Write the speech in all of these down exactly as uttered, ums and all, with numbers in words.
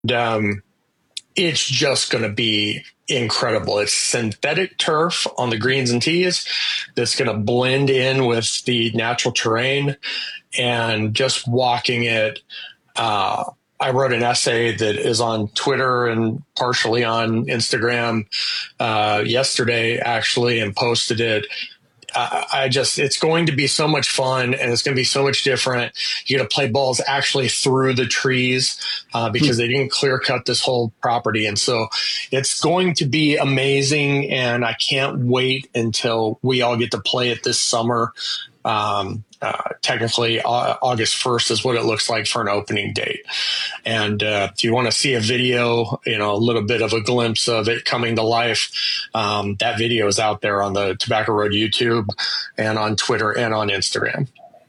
Um, it's just going to be incredible. It's synthetic turf on the greens and tees that's going to blend in with the natural terrain, and just walking it. Uh, I wrote an essay that is on Twitter and partially on Instagram uh, yesterday, actually, and posted it. Uh, I just, it's going to be so much fun, and it's going to be so much different. You're going to play balls actually through the trees uh, because they didn't clear cut this whole property. And so it's going to be amazing. And I can't wait until we all get to play it this summer. Um, uh, technically uh, August first is what it looks like for an opening date. And, uh, if you want to see a video, you know, a little bit of a glimpse of it coming to life, um, that video is out there on the Tobacco Road YouTube and on Twitter and on Instagram.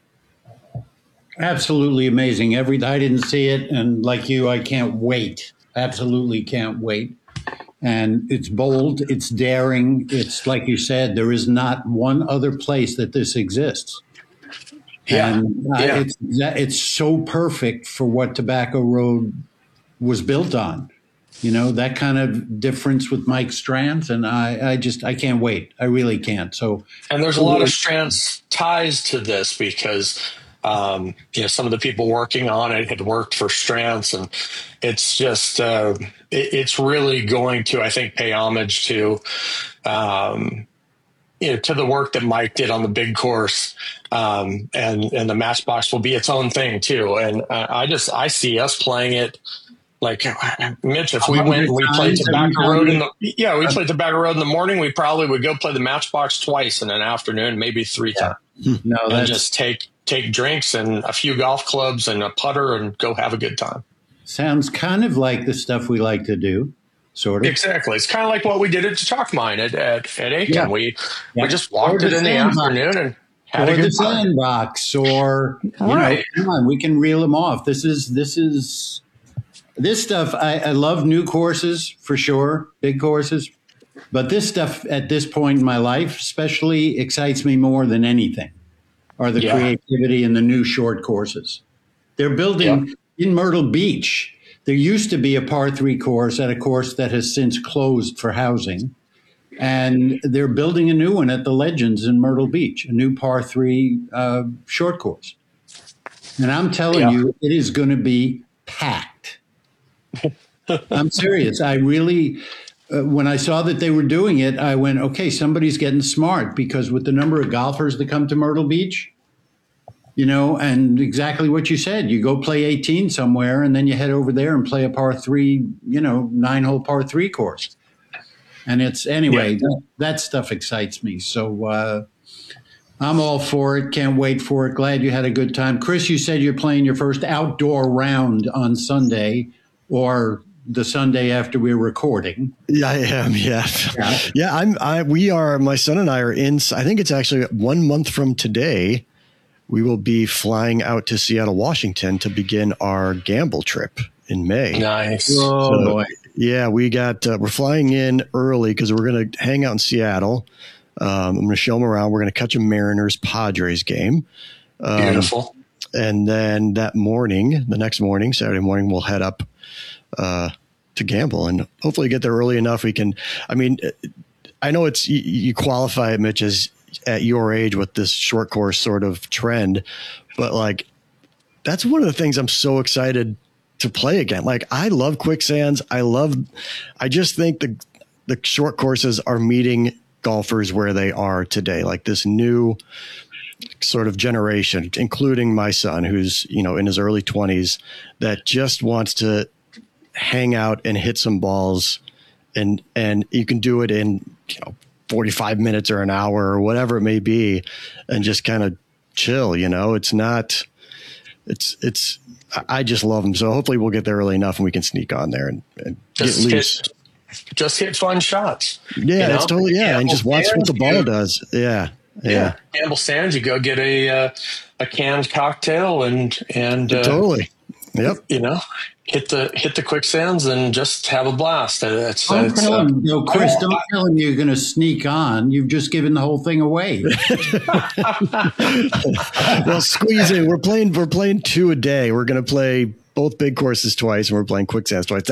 Absolutely amazing. Every, I didn't see it. And like you, I can't wait. Absolutely can't wait. And it's bold, it's daring. It's like you said, there is not one other place that this exists. Yeah. And uh, yeah. it's, it's so perfect for what Tobacco Road was built on. You know, that kind of difference with Mike Strands. And I, I just, I can't wait. I really can't. So, and there's a lot of Strands ties to this because, um, you know, some of the people working on it had worked for Strands, and it's just, uh, it, it's really going to, I think, pay homage to, um, you know, to the work that Mike did on the big course. Um, and, and the Matchbox will be its own thing too. And uh, I just, I see us playing it. Like, Mitch, if we went and we played Tobacco Road in the, yeah, we played Tobacco Road in the morning, we probably would go play the Matchbox twice in an afternoon, maybe three yeah. times. No, and that's, just take, take drinks and a few golf clubs and a putter and go have a good time. Sounds kind of like the stuff we like to do, sort of. Exactly. It's kind of like what we did at Chalk Mine at, at, at Aiken. Yeah. We, yeah. we just walked it in the afternoon and had or a good the time. Sandbox, or, you right. know, come on, we can reel them off. This is, this is, This stuff, I, I love new courses for sure, big courses. But this stuff at this point in my life especially excites me more than anything, are the yeah. creativity in the new short courses. They're building yeah. in Myrtle Beach. There used to be a par three course at a course that has since closed for housing. And they're building a new one at the Legends in Myrtle Beach, a new par three uh, short course. And I'm telling yeah. you, it is going to be packed. I'm serious. I really, uh, when I saw that they were doing it, I went, okay, somebody's getting smart, because with the number of golfers that come to Myrtle Beach, you know, and exactly what you said, you go play eighteen somewhere and then you head over there and play a par three, you know, nine hole par three course. And it's, anyway, yeah. that, that stuff excites me. So uh, I'm all for it. Can't wait for it. Glad you had a good time. Chris, you said you're playing your first outdoor round on Sunday, or the Sunday after we're recording. Yeah, I am. Yeah. Yeah. yeah I'm, I, we are, my son and I are in, I think it's actually one month from today, we will be flying out to Seattle, Washington to begin our gamble trip in May. Nice. Oh, so, boy. Yeah, we got, uh, we're flying in early because we're going to hang out in Seattle. Um, I'm going to show them around. We're going to catch a Mariners Padres game. Um, Beautiful. And then that morning, the next morning, Saturday morning, we'll head up uh, to gamble and hopefully get there early enough. We can, I mean, I know it's, you, you qualify it, Mitch, as at your age with this short course sort of trend, but like, that's one of the things I'm so excited to play again. Like, I love quicksands. I love, I just think the, the short courses are meeting golfers where they are today. Like this new sort of generation, including my son, who's, you know, in his early twenties, that just wants to hang out and hit some balls, and, and you can do it in, you know, forty-five minutes or an hour or whatever it may be, and just kind of chill, you know. It's not, it's, it's, I just love them. So hopefully we'll get there early enough and we can sneak on there and, and just get loose. Hit, just hit fun shots. Yeah, you that's know? totally, yeah. Gamble and just watch what the ball you, does. Yeah. Yeah. yeah. Gamble Sands, you go get a, uh, a canned cocktail and, and, uh, totally. Yep. You know, hit the, hit the quicksands and just have a blast. It's, I'm it's, telling uh, you, no, Chris, don't tell him you're going to sneak on. You've just given the whole thing away. Well, squeeze in. We're playing, we're playing two a day. We're going to play both big courses twice, and we're playing quicksands twice.